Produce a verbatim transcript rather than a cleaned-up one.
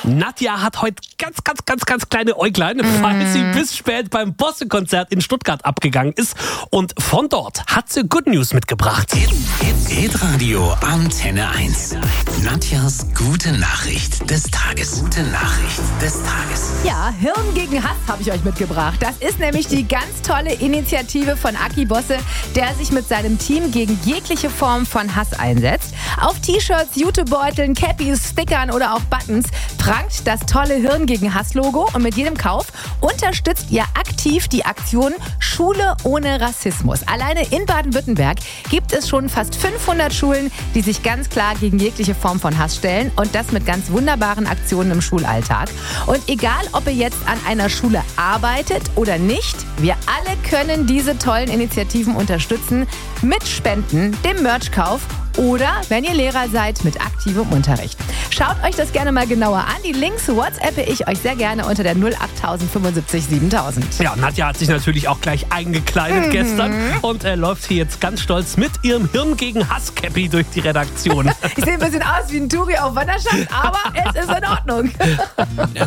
Nadja hat heute ganz, ganz, ganz, ganz kleine Äuglein, mm. weil sie bis spät beim Bosse-Konzert in Stuttgart abgegangen ist. Und von dort hat sie Good News mitgebracht. Hitradio Antenne eins. Nadjas gute Nachricht des Tages. Gute Nachricht des Tages. Ja, Hirn gegen Hass habe ich euch mitgebracht. Das ist nämlich die ganz tolle Initiative von Aki Bosse, der sich mit seinem Team gegen jegliche Form von Hass einsetzt. Auf T-Shirts, Jutebeuteln, Cappies, Stickern oder auch Buttons prangt das tolle Hirn gegen Hass-Logo und mit jedem Kauf unterstützt ihr aktiv die Aktion Schule ohne Rassismus. Alleine in Baden-Württemberg gibt es schon fast fünfhundert Schulen, die sich ganz klar gegen jegliche Form von Hass stellen und das mit ganz wunderbaren Aktionen im Schulalltag. Und egal, ob ihr jetzt an einer Schule arbeitet oder nicht, wir alle können diese tollen Initiativen unterstützen mit Spenden, dem Merchkauf oder, wenn ihr Lehrer seid, mit aktivem Unterricht. Schaut euch das gerne mal genauer an. Die Links WhatsAppe ich euch sehr gerne unter der null acht fünfundsiebzig siebentausend. Ja, Nadja hat sich natürlich auch gleich eingekleidet mhm. gestern und äh, läuft hier jetzt ganz stolz mit ihrem Hirn gegen Hass-Cappy durch die Redaktion. Ich sehe ein bisschen aus wie ein Touri auf Wanderschaft, aber es ist in Ordnung.